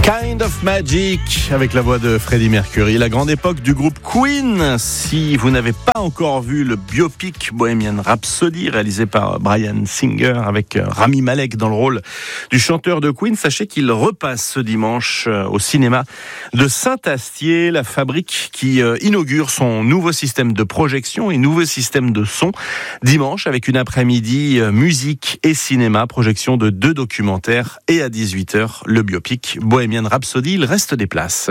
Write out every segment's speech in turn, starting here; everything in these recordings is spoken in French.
Kind of Magic avec la voix de Freddie Mercury. La grande époque du groupe Queen. Si vous n'avez pas encore vu le biopic Bohemian Rhapsody réalisé par Bryan Singer avec Rami Malek dans le rôle du chanteur de Queen, sachez qu'il repasse ce dimanche au cinéma de Saint-Astier, la fabrique qui inaugure son nouveau système de projection et nouveau système de son dimanche avec une après-midi musique et cinéma, projection de 2 documentaires et à 18h le biopic Bohemian Rhapsody. Il reste des places.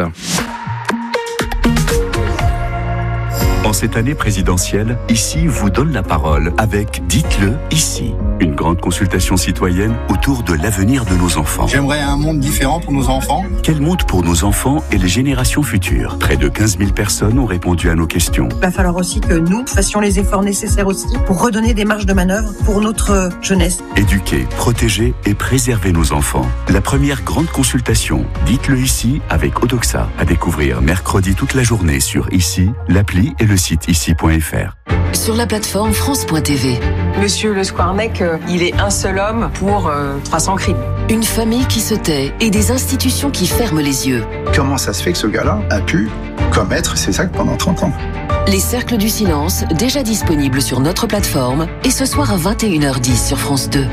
En cette année présidentielle, Ici vous donne la parole avec Dites-le ici. Une grande consultation citoyenne autour de l'avenir de nos enfants. J'aimerais un monde différent pour nos enfants. Quel monde pour nos enfants et les générations futures? Près de 15 000 personnes ont répondu à nos questions. Il va falloir aussi que nous fassions les efforts nécessaires aussi pour redonner des marges de manœuvre pour notre jeunesse. Éduquer, protéger et préserver nos enfants. La première grande consultation, Dites-le ici avec Odoxa. À découvrir mercredi toute la journée sur Ici, l'appli et le site ici.fr. Sur la plateforme France.tv. Monsieur Le Squarnec, il est un seul homme pour 300 crimes. Une famille qui se tait et des institutions qui ferment les yeux. Comment ça se fait que ce gars-là a pu commettre ces actes pendant 30 ans? Les cercles du silence, déjà disponibles sur notre plateforme, et ce soir à 21h10 sur France 2.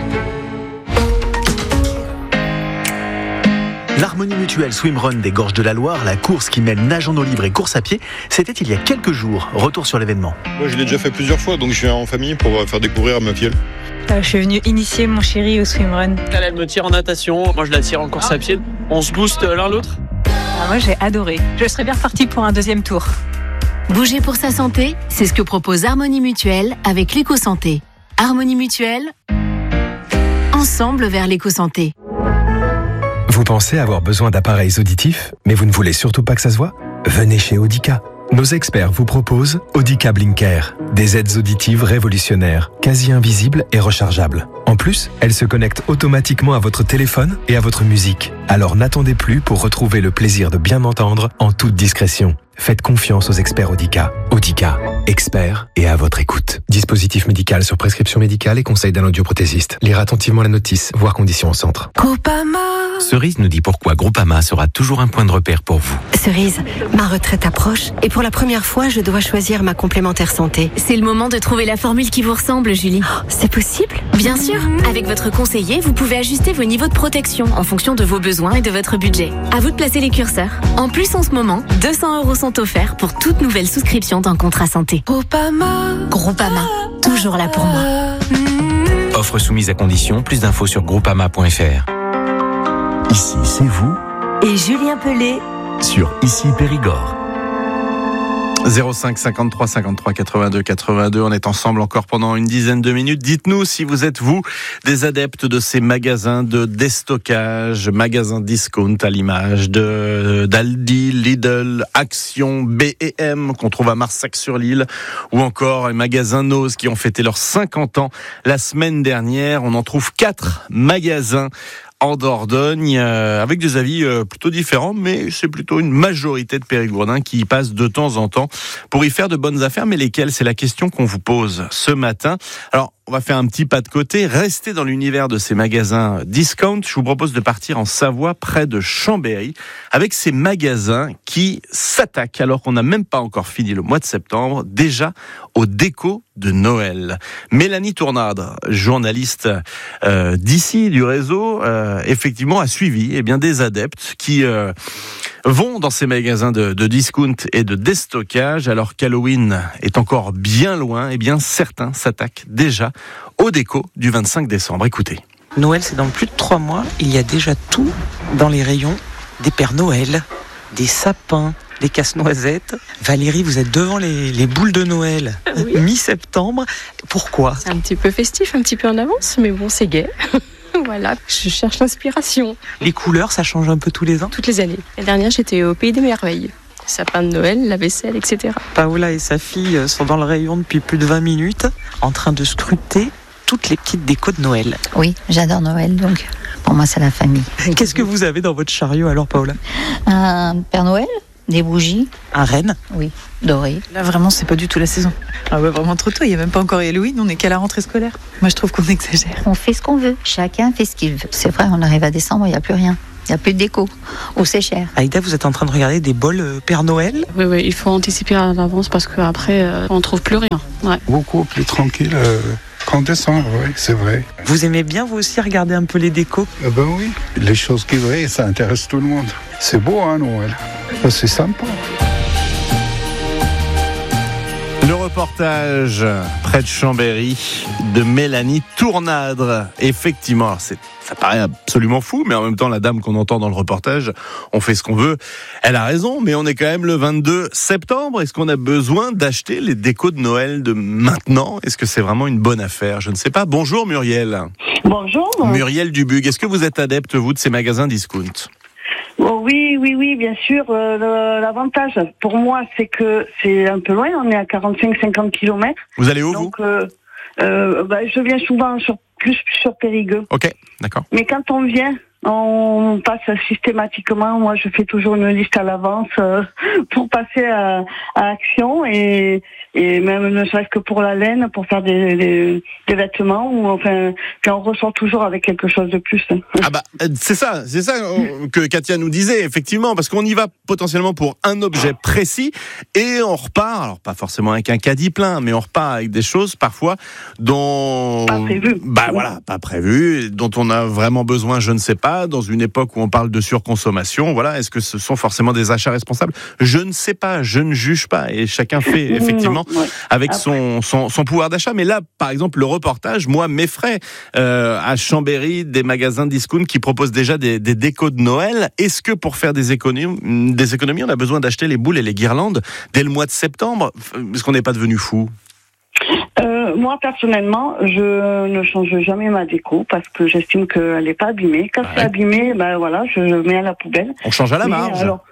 L'Harmonie Mutuelle Swimrun des Gorges de la Loire, la course qui mêle nage en eau libre et course à pied, c'était il y a quelques jours. Retour sur l'événement. Moi, je l'ai déjà fait plusieurs fois, donc je viens en famille pour faire découvrir à ma fille. Je suis venue initier mon chéri au swimrun. Elle me tire en natation, moi je la tire en course à pied. On se booste l'un l'autre. Moi j'ai adoré. Je serais bien repartie pour un deuxième tour. Bouger pour sa santé, c'est ce que propose Harmonie Mutuelle avec l'éco-santé. Harmonie Mutuelle, ensemble vers l'éco-santé. Vous pensez avoir besoin d'appareils auditifs, mais vous ne voulez surtout pas que ça se voit? Venez chez Audica. Nos experts vous proposent Audica Blinker, des aides auditives révolutionnaires, quasi invisibles et rechargeables. En plus, elles se connectent automatiquement à votre téléphone et à votre musique. Alors n'attendez plus pour retrouver le plaisir de bien entendre en toute discrétion. Faites confiance aux experts Audica. Audica, experts et à votre écoute. Dispositif médical sur prescription médicale et conseil d'un audioprothésiste. Lire attentivement la notice, voir conditions au centre. Groupama. Cerise nous dit pourquoi Groupama sera toujours un point de repère pour vous. Cerise, ma retraite approche et pour la première fois, je dois choisir ma complémentaire santé. C'est le moment de trouver la formule qui vous ressemble, Julie. Oh, c'est possible? Bien sûr. Avec votre conseiller, vous pouvez ajuster vos niveaux de protection en fonction de vos besoins et de votre budget. À vous de placer les curseurs. En plus, en ce moment, 200 € sont offerts pour toute nouvelle souscription d'un contrat santé. Groupama. Groupama, toujours là pour moi. Offre soumise à condition, plus d'infos sur groupama.fr. Ici, c'est vous. Et Julien Pelé. Sur Ici Périgord. 05 53 53 82 82. On est ensemble encore pendant une dizaine de minutes. Dites-nous si vous êtes, vous, des adeptes de ces magasins de déstockage, magasins discount à l'image d'Aldi, Lidl, Action, B&M qu'on trouve à Marsac-sur-l'Île, ou encore les magasins Nose qui ont fêté leurs 50 ans la semaine dernière. On en trouve 4 magasins en Dordogne, avec des avis plutôt différents, mais c'est plutôt une majorité de Périgourdins qui y passent de temps en temps pour y faire de bonnes affaires. Mais lesquelles? C'est la question qu'on vous pose ce matin. Alors, on va faire un petit pas de côté, rester dans l'univers de ces magasins discount. Je vous propose de partir en Savoie, près de Chambéry, avec ces magasins qui s'attaquent, alors qu'on n'a même pas encore fini le mois de septembre, déjà aux décos de Noël. Mélanie Tournade, journaliste d'ici, du réseau, effectivement a suivi des adeptes qui vont dans ces magasins de discount et de déstockage, alors qu'Halloween est encore bien loin. Certains s'attaquent déjà au déco du 25 décembre. Écoutez. Noël, c'est dans plus de 3 mois. Il y a déjà tout dans les rayons des Pères Noël, des sapins, des casse-noisettes. Valérie, vous êtes devant les boules de Noël, oui. Mi-septembre. Pourquoi? C'est un petit peu festif, un petit peu en avance, mais bon, c'est gai. Voilà, je cherche l'inspiration. Les couleurs, ça change un peu tous les ans? Toutes les années. La dernière, j'étais au Pays des Merveilles. Sapin de Noël, la vaisselle, etc. Paola et sa fille sont dans le rayon depuis plus de 20 minutes, en train de scruter toutes les petites décos de Noël. Oui, j'adore Noël, donc pour moi, c'est la famille. Qu'est-ce que vous avez dans votre chariot alors, Paola? Un Père Noël, des bougies. Un renne? Oui, doré. Là, vraiment, c'est pas du tout la saison. Ah ouais, vraiment trop tôt, il n'y a même pas encore Halloween, on n'est qu'à la rentrée scolaire. Moi, je trouve qu'on exagère. On fait ce qu'on veut, chacun fait ce qu'il veut. C'est vrai, on arrive à décembre, il n'y a plus rien. Il n'y a plus de déco. Ou c'est cher. Aïda, vous êtes en train de regarder des bols Père Noël? Oui, il faut anticiper à l'avance parce qu'après, on ne trouve plus rien. Ouais. Beaucoup plus tranquille qu'en décembre, oui, c'est vrai. Vous aimez bien, vous aussi, regarder un peu les décos? Ben oui, les choses qui brillent, ça intéresse tout le monde. C'est beau, hein, Noël? C'est sympa. Le reportage près de Chambéry de Mélanie Tournadre. Effectivement, alors ça paraît absolument fou, mais en même temps, la dame qu'on entend dans le reportage, on fait ce qu'on veut. Elle a raison, mais on est quand même le 22 septembre. Est-ce qu'on a besoin d'acheter les décos de Noël de maintenant? Est-ce que c'est vraiment une bonne affaire? Je ne sais pas. Bonjour Muriel. Bonjour. Muriel Dubuc, est-ce que vous êtes adepte, vous, de ces magasins discount? Oh, oui, bien sûr. L'avantage, pour moi, c'est que c'est un peu loin. On est à 45-50 km. Vous allez où, donc, je viens souvent plus sur Périgueux. Ok, d'accord. Mais quand on vient, on passe systématiquement. Moi, je fais toujours une liste à l'avance pour passer à action et même ne serait-ce que pour la laine, pour faire des vêtements ou enfin, puis on ressort toujours avec quelque chose de plus. Ah bah c'est ça que Katia nous disait effectivement, parce qu'on y va potentiellement pour un objet précis et on repart, alors pas forcément avec un caddie plein, mais on repart avec des choses parfois dont pas prévues. Pas prévues, dont on a vraiment besoin, je ne sais pas, dans une époque où on parle de surconsommation. Voilà, est-ce que ce sont forcément des achats responsables? Je ne sais pas, je ne juge pas et chacun fait effectivement. Ouais. Avec son pouvoir d'achat. Mais là, par exemple, le reportage, moi, m'effraie à Chambéry, des magasins discount qui proposent déjà des décos de Noël. Est-ce que pour faire des économies, on a besoin d'acheter les boules et les guirlandes dès le mois de septembre? Est-ce qu'on n'est pas devenu fou? Moi, personnellement, je ne change jamais ma déco parce que j'estime qu'elle n'est pas abîmée. Quand c'est abîmé, je mets à la poubelle. On change à la marge. Alors,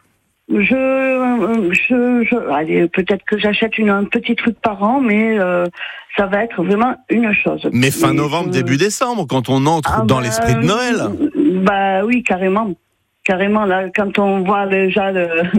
allez, peut-être que j'achète un petit truc par an, mais ça va être vraiment une chose. Mais fin novembre, début décembre, quand on entre dans l'esprit de Noël. Bah oui, carrément. Carrément, là, quand on voit déjà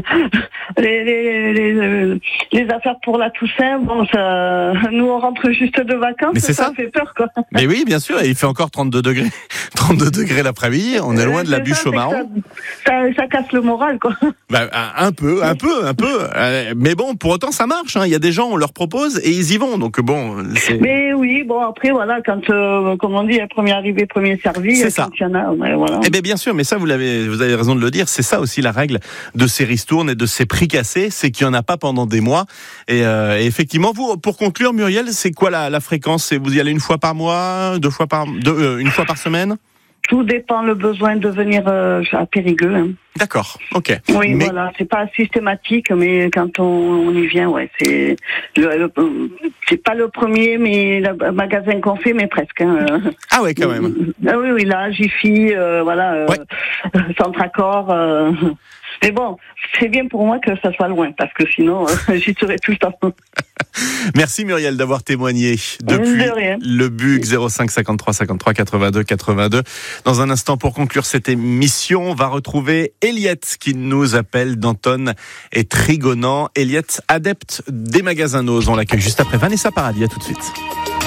les affaires pour la Toussaint, nous on rentre juste de vacances, ça fait peur, quoi. Mais oui, bien sûr, et il fait encore 32 degrés. 32 degrés l'après-midi, on est loin de la bûche au marron. Ça casse le moral, quoi. Bah, un peu. Mais bon, pour autant, ça marche, hein. Il y a des gens, on leur propose et ils y vont, donc bon, c'est... Mais oui, bon, après, voilà, quand, comme on dit, premier arrivé, premier servi. C'est ça. Il y en a, voilà. Eh bien, bien sûr, mais ça, vous avez raison de le dire, c'est ça aussi la règle de ces ristournes et de ces prix cassés, c'est qu'il n'y en a pas pendant des mois. Et effectivement, vous, pour conclure, Muriel, c'est quoi la fréquence? Vous y allez une fois par mois, une fois par semaine? Tout dépend le besoin de venir à Périgueux. Hein. D'accord, ok. Oui, voilà, c'est pas systématique, mais quand on y vient, c'est pas le premier magasin qu'on fait, mais presque. Hein. Ah ouais, quand même. Oui, là, Jiffy, Centracor. Mais bon, c'est bien pour moi que ça soit loin, parce que sinon, j'y serais tout le temps. Merci Muriel d'avoir témoigné depuis le BUG 05 53 53 82 82. Dans un instant, pour conclure cette émission, on va retrouver Eliette qui nous appelle d'Anton et Trigonan. Eliette, adepte des magasins Nose. On l'accueille juste après Vanessa Paradis. À tout de suite.